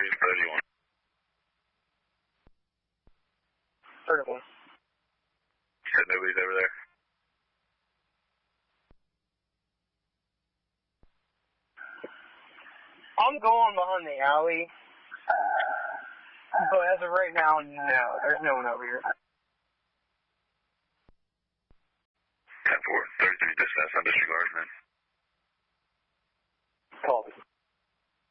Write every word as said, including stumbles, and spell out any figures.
thirty-three thirty-one. thirty-one. Said nobody's over there. I'm going behind the alley, but as of right now, no, there's no one over here. ten four, thirty-three dispatch on disregard, man.